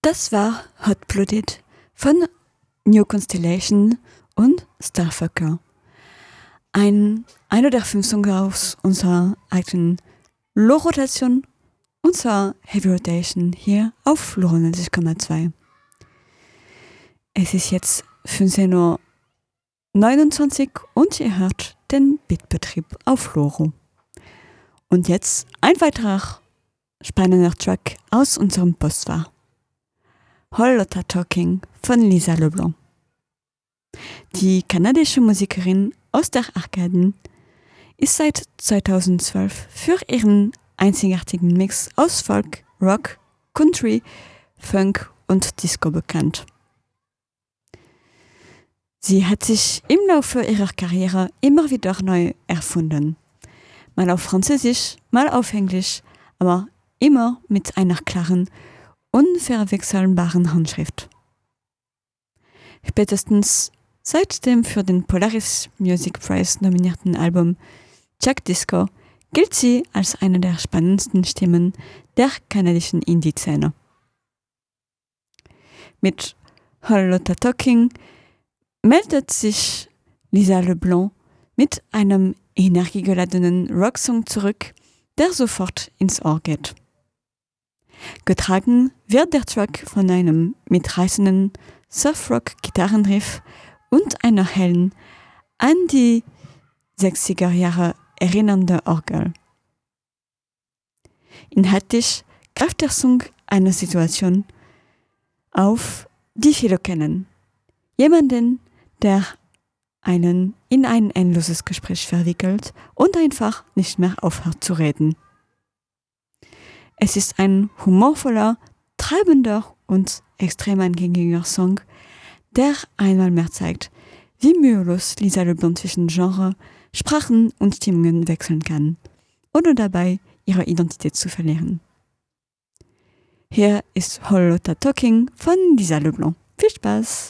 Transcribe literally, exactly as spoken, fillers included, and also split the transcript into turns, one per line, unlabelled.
Das war Hot Blooded von New Constellation und Starfucker. Ein, einer der fünf Songs aus unserer eigenen Low-Rotation, unserer Heavy Rotation hier auf Loro neunzig Komma zwei. Es ist jetzt fünfzehn Uhr neunundzwanzig und ihr hört den Beatbetrieb auf Loro. Und jetzt ein weiterer spannender Track aus unserem Postfach. Whole Lotta Talking von Lisa LeBlanc. Die kanadische Musikerin aus der Arkaden ist seit zweitausendzwölf für ihren einzigartigen Mix aus Folk, Rock, Country, Funk und Disco bekannt. Sie hat sich im Laufe ihrer Karriere immer wieder neu erfunden. Mal auf Französisch, mal auf Englisch, aber immer mit einer klaren, unverwechselbaren Handschrift. Spätestens seit dem für den Polaris Music Prize nominierten Album Jack Disco gilt sie als eine der spannendsten Stimmen der kanadischen Indie-Szene. Mit Whole Lotta Talking meldet sich Lisa LeBlanc mit einem energiegeladenen Rocksong zurück, der sofort ins Ohr geht. Getragen wird der Track von einem mitreißenden Surfrock-Gitarrenriff und einer hellen, an die sechziger Jahre erinnernde Orgel. Inhaltlich greift der Song eine Situation auf, die viele kennen. Jemanden, der einen in ein endloses Gespräch verwickelt und einfach nicht mehr aufhört zu reden. Es ist ein humorvoller, treibender und extrem eingängiger Song, der einmal mehr zeigt, wie mühelos Lisa LeBlanc zwischen Genre, Sprachen und Stimmungen wechseln kann, ohne dabei ihre Identität zu verlieren. Hier ist Whole Lotta Talking von Lisa LeBlanc. Viel Spaß!